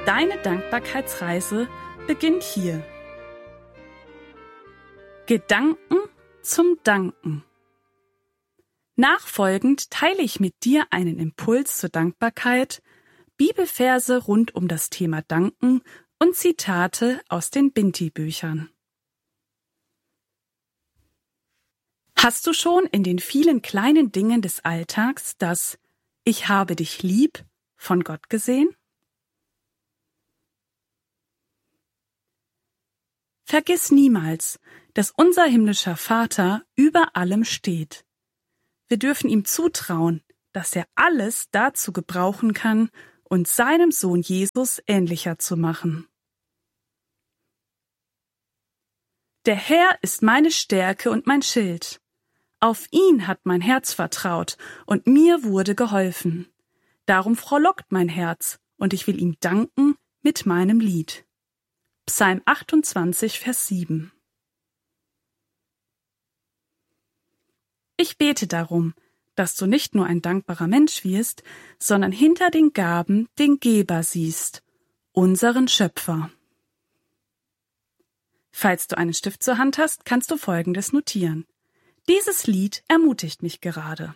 Deine Dankbarkeitsreise beginnt hier. Gedanken zum Danken. Nachfolgend teile ich mit dir einen Impuls zur Dankbarkeit, Bibelverse rund um das Thema Danken und Zitate aus den Binti-Büchern. Hast du schon in den vielen kleinen Dingen des Alltags das „Ich habe dich lieb“ von Gott gesehen? Vergiss niemals, dass unser himmlischer Vater über allem steht. Wir dürfen ihm zutrauen, dass er alles dazu gebrauchen kann, uns seinem Sohn Jesus ähnlicher zu machen. Der Herr ist meine Stärke und mein Schild. Auf ihn hat mein Herz vertraut, und mir wurde geholfen. Darum frohlockt mein Herz, und ich will ihm danken mit meinem Lied. Psalm 28, Vers 7. Ich bete darum, dass du nicht nur ein dankbarer Mensch wirst, sondern hinter den Gaben den Geber siehst, unseren Schöpfer. Falls du einen Stift zur Hand hast, kannst du Folgendes notieren. Dieses Lied ermutigt mich gerade.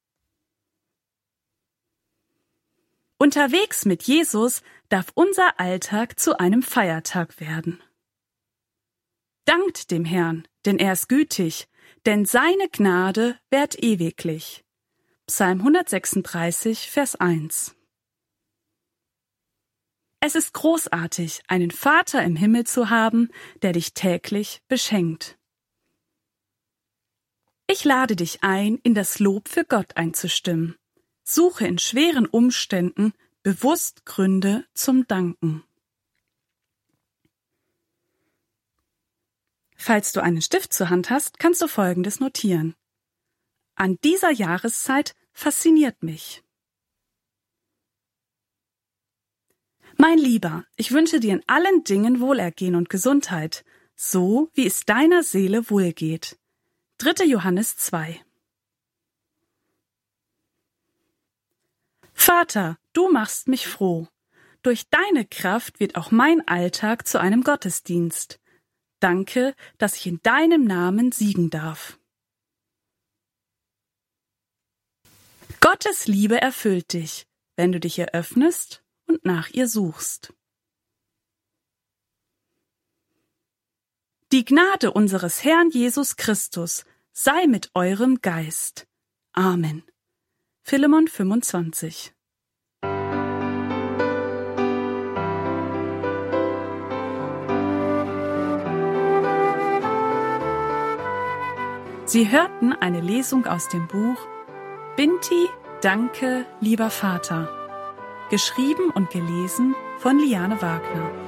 Unterwegs mit Jesus darf unser Alltag zu einem Feiertag werden. Dankt dem Herrn, denn er ist gütig, denn seine Gnade währt ewiglich. Psalm 136, Vers 1. Es ist großartig, einen Vater im Himmel zu haben, der dich täglich beschenkt. Ich lade dich ein, in das Lob für Gott einzustimmen. Suche in schweren Umständen bewusst Gründe zum Danken. Falls du einen Stift zur Hand hast, kannst du Folgendes notieren. An dieser Jahreszeit fasziniert mich. Mein Lieber, ich wünsche dir in allen Dingen Wohlergehen und Gesundheit, so wie es deiner Seele wohlgeht. 3. Johannes 2. Vater, du machst mich froh. Durch deine Kraft wird auch mein Alltag zu einem Gottesdienst. Danke, dass ich in deinem Namen siegen darf. Gottes Liebe erfüllt dich, wenn du dich ihr öffnest und nach ihr suchst. Die Gnade unseres Herrn Jesus Christus sei mit eurem Geist. Amen. Philemon 25. Sie hörten eine Lesung aus dem Buch Binti, Danke, lieber Vater. Geschrieben und gelesen von Liane Wagner.